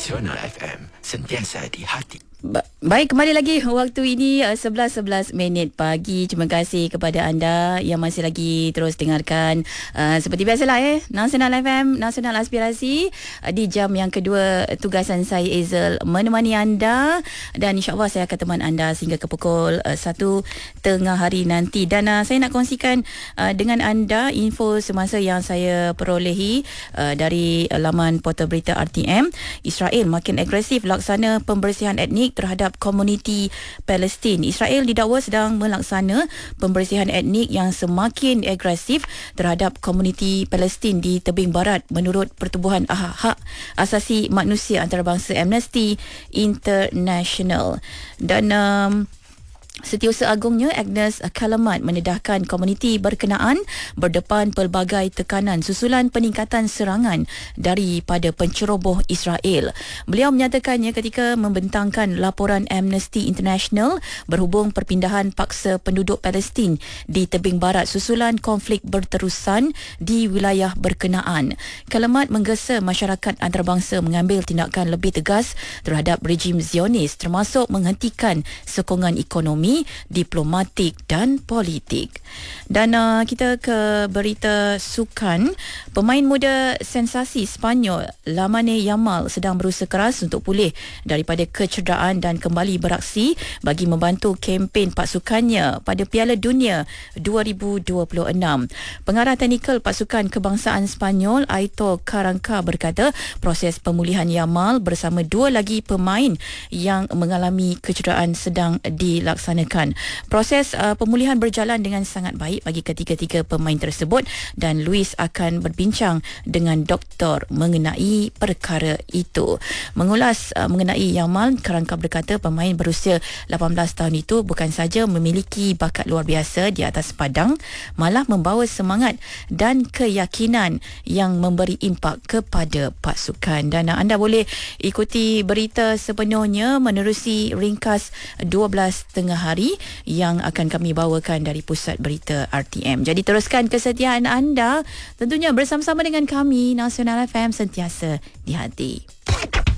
Nasional FM, sentiasa di hati. Baik, kembali lagi waktu ini 11:11 pagi. Terima kasih kepada anda yang masih lagi terus dengarkan seperti biasalah Nasional FM, Nasional Aspirasi. Di jam yang kedua, tugasan saya Ezel menemani anda, dan insyaAllah saya akan teman anda sehingga ke pukul 1 tengah hari nanti. Dan saya nak kongsikan dengan anda info semasa yang saya perolehi dari laman portal berita RTM. Israel makin agresif laksana pembersihan etnik terhadap komuniti Palestin. Israel didakwa sedang melaksana pembersihan etnik yang semakin agresif terhadap komuniti Palestin di tebing barat menurut Pertubuhan Hak Asasi Manusia Antarabangsa Amnesty International. Dan Setiausaha Agungnya Agnes Kalamat mendedahkan komuniti berkenaan berdepan pelbagai tekanan susulan peningkatan serangan daripada penceroboh Israel. Beliau menyatakannya ketika membentangkan laporan Amnesty International berhubung perpindahan paksa penduduk Palestin di tebing barat susulan konflik berterusan di wilayah berkenaan. Kalamat menggesa masyarakat antarabangsa mengambil tindakan lebih tegas terhadap rejim Zionis, termasuk menghentikan sokongan ekonomi, diplomatik dan politik. Dan kita ke berita sukan. Pemain muda sensasi Sepanyol Lamine Yamal sedang berusaha keras untuk pulih daripada kecederaan dan kembali beraksi bagi membantu kempen pasukannya pada Piala Dunia 2026. Pengarah teknikal pasukan kebangsaan Sepanyol Aitor Karanka berkata proses pemulihan Yamal bersama dua lagi pemain yang mengalami kecederaan sedang dilaksanakan. Proses pemulihan berjalan dengan sangat baik bagi ketiga-tiga pemain tersebut, dan Luis akan berbincang dengan doktor mengenai perkara itu. Mengulas mengenai Yamal, Karanka berkata pemain berusia 18 tahun itu bukan saja memiliki bakat luar biasa di atas padang, malah membawa semangat dan keyakinan yang memberi impak kepada pasukan. Dan anda boleh ikuti berita sepenuhnya menerusi ringkas 12 tengah hari yang akan kami bawakan dari pusat berita RTM. Jadi teruskan kesetiaan anda tentunya bersama-sama dengan kami Nasional FM, sentiasa di hati.